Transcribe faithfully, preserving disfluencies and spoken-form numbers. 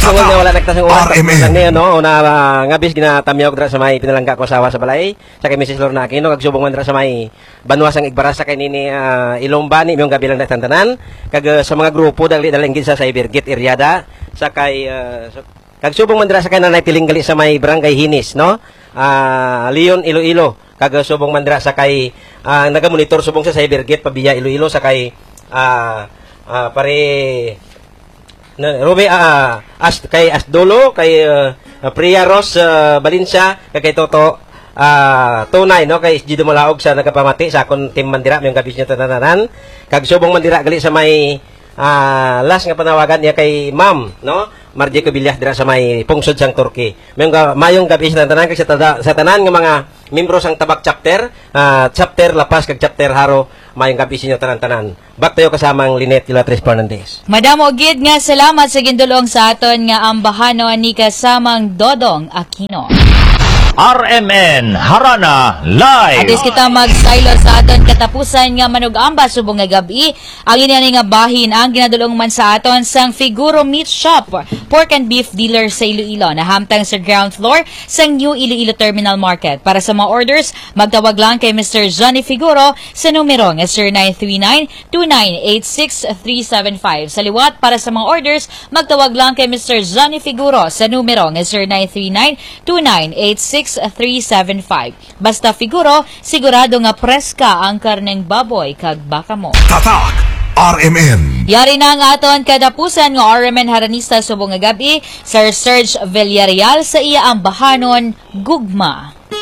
sungod na wala nagtasang uwan lang niya, no? Una uh, nga bis ginatamyaw dra sa may pinalangga ko asawa sa balay. Sa kay Missus Lorna Aquino, kag subong man dra sa may banwasang igbaras sa kay nini uh, Ilombani, yung gabi lang natantanan. Kag uh, sa mga grupo dali dalang gid sa Cybergate area sa kay uh, so, kag subong man dra sa kay nanay Tilinggali sa may Barangay Hinis, no? Uh, Leon Iloilo. Kag uh, subong man dra sa kay uh, nagamonitor subong sa Cybergate pabiya Iloilo sa kay uh, uh, pare na Ruby uh, as kay Asdolo kay uh, Priya Ros uh, Balinsa kay Toto uh, tunay no kay Gido Malaog sa nagapamati sa akon team Mandira yung gabis niya tananan kag subong Mandira gali sa may uh, last nga panawagan niya kay Ma'am no Marje Kabilyah dira sa may pungsod sang Turkey mayong mayong gabis tananan kay sa, tada, sa tanan nga mga membro sang Tabak chapter uh, chapter Lapas kag chapter Haro mayong gabi sinyo tanan-tanan. Back tayo kasamang Lynette Ilatres Fernandez. Madam Ogid nga salamat sa gindulong sa aton nga ambahanon ni kasamang Dodong Aquino. R M N Harana Live. Adis kita magsaylo sa aton katapusan nga manug-amba subong nga gabi. Ang ini nga bahin ang ginadulong man sa aton sang Figuro Meat Shop, pork and beef dealer sa Iloilo na hamtang sa ground floor sang New Iloilo Terminal Market. Para sa mga orders, magtawag lang kay Mister Johnny Figuro sa numero nga zero nine three nine, two nine eight six, three seven five. Sa liwat, para sa mga orders, magtawag lang kay Mister Johnny Figuro sa numero nga zero nine three nine, two nine eight six, three seven five. Basta Figuro, sigurado nga preska ang karneng baboy kag baka mo. Tatak R M N. Yari na ang aton kadapusan nga R M N Haranista subong nga gabi, Sir Serge Villarreal sa iya ang bahanon gugma.